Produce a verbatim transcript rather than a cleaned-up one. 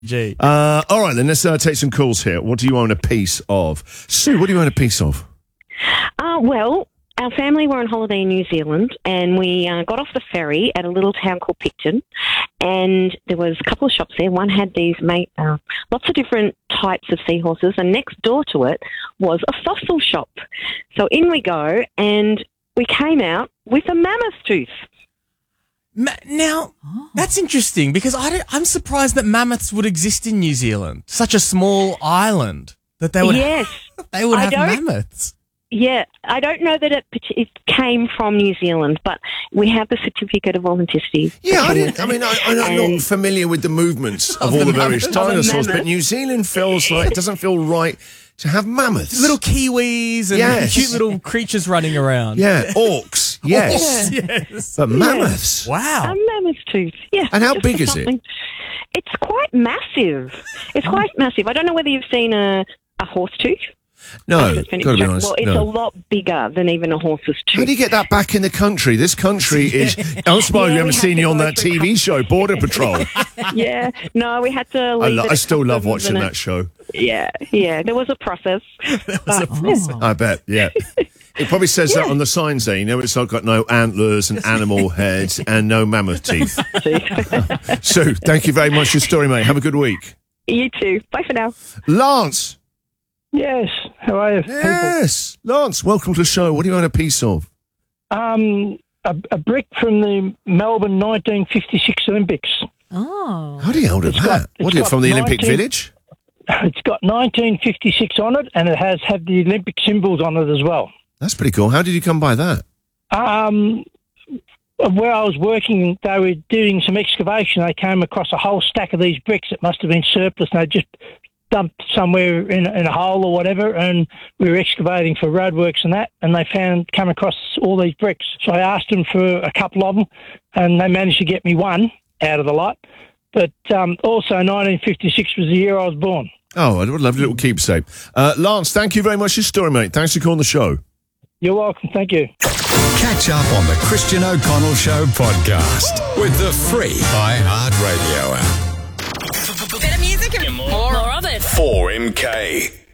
Gee. Uh, all right, then, let's uh, take some calls here. What do you own a piece of? Sue, what do you own a piece of? Uh, well, our family were on holiday in New Zealand, and we uh, got off the ferry at a little town called Picton, and there was a couple of shops there. One had these mate, uh, lots of different types of seahorses, and next door to it was a fossil shop. So in we go, and we came out with a mammoth tooth. Ma- now, that's interesting because I don't, I'm surprised that mammoths would exist in New Zealand. Such a small island that they would Yes. they would I have don't- mammoths. Yeah, I don't know that it, it came from New Zealand, but we have the certificate of authenticity. Yeah, I didn't. I mean, I, I'm not And- familiar with the movements of, Of all the the various mammoth. Of the dinosaurs, but mammoth. New Zealand feels like it doesn't feel right to have mammoths. Little kiwis and Yes. cute little creatures running around. Yeah, orcs. Yes, Yes. but mammoths. Wow. A mammoth tooth, yeah. And how just big for is it? something. It's quite massive. It's quite massive. I don't know whether you've seen a, a horse tooth. No, That's been got to be extracted. honest. Well, it's no. a lot bigger than even a horse's How tooth. do you get that back in the country? This country is. I'm surprised Yeah, we we haven't have seen to you on go that through T V show, Border Patrol. Yeah, no, we had to I, leave lo- it I at still love customs watching and that it- show. Yeah, yeah, there was a process. But, I bet, yeah. It probably says that on the signs there. You know, it's like got no antlers and animal heads and no mammoth teeth. Sue, thank you very much for your story, mate. Have a good week. You too. Bye for now. Lance. Yes, how are you? Yes. Lance, welcome to the show. What do you own a piece of? Um, a, a brick from the Melbourne nineteen fifty-six Olympics. Oh. How do you hold it It's that? got- What it's are you got from the Olympic nineteen Village? It's got nineteen fifty-six on it, and it has had the Olympic symbols on it as well. That's pretty cool. How did you come by that? Um, where I was working, they were doing some excavation. They came across a whole stack of these bricks that must have been surplus, and they just dumped somewhere in, in a hole or whatever, and we were excavating for roadworks and that, and they found, come across all these bricks. So I asked them for a couple of them, and they managed to get me one out of the lot. But um, also nineteen fifty-six was the year I was born. Oh, I would love a little keepsake. Uh, Lance, thank you very much for your story, mate. Thanks for calling the show. You're welcome. Thank you. Catch up on the Christian O'Connell Show podcast with the free iHeartRadio app. Better music and more, more of it. four M K.